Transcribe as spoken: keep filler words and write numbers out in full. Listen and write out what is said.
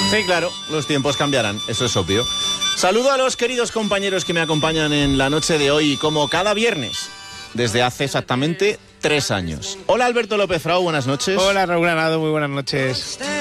Sí, claro, los tiempos cambiarán, eso es obvio. Saludo a los queridos compañeros que me acompañan en la noche de hoy, como cada viernes, desde hace exactamente tres años. Hola, Alberto López Frau, buenas noches. Hola, Raúl Granado, muy buenas noches.